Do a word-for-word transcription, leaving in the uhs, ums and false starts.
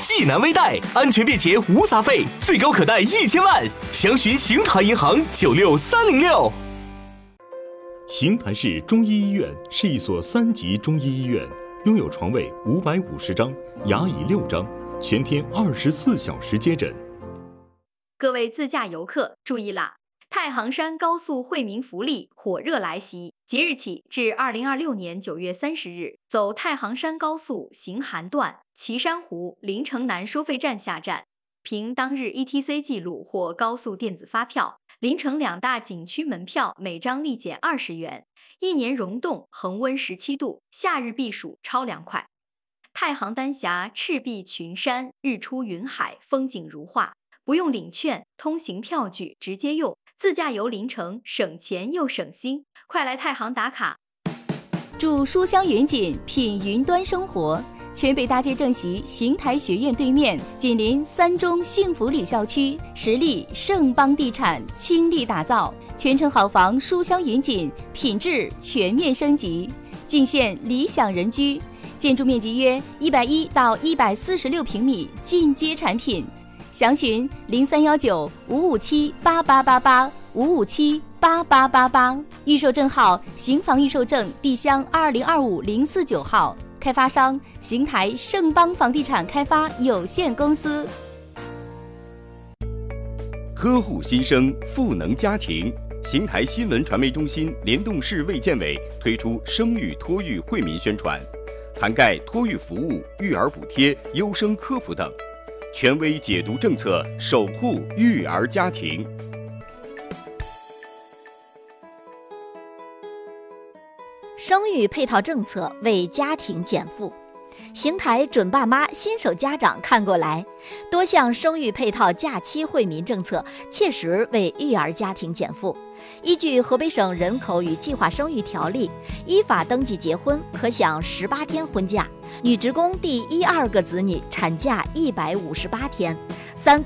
济南微贷，安全便捷无杂费，最高可贷一千万。详询邢台银行九六三零六。 邢台市中医医院是一所三级中医医院，拥有床位五百五十张，牙椅六张，全天二十四小时接诊。 各位自驾游客注意啦！太行山高速惠民福利火热来袭，即日起至二零二六年九月三十日，走太行山高速行韩段岐山湖临城南收费站下站，凭当日 E T C 记录或高速电子发票，临城两大景区门票每张立减二十元，一年溶冻恒温十七度，夏日避暑超凉快。太行丹霞赤壁群山，日出云海，风景如画，不用领券，通行票据直接用，自驾游临城省钱又省心，快来太行打卡！ 住书香云锦，品云端生活。全北大街正席邢台学院对面，紧邻三中幸福里校区，实力盛邦地产倾力打造，全城好房书香云锦，品质全面升级，尽现理想人居。建筑面积约一百一到一百四十六平米，进阶产品。详询零三幺九五五七八八八八五五七八八八八，预售证号邢房预售证地乡二零二五零四九号，开发商邢台盛邦房地产开发有限公司。 呵护新生，赋能家庭。邢台新闻传媒中心联动市卫健委推出生育托育惠民宣传，涵盖托育服务、育儿补贴、优生科普等，权威解读政策，守护育儿家庭。 生育配套政策为家庭减负。邢台准爸妈新手家长看过来，多项生育配套假期惠民政策切实为育儿家庭减负。依据河北省人口与计划生育条例，依法登记结婚可享十八天婚假，女职工第一二个子女产假一百五十八天，三个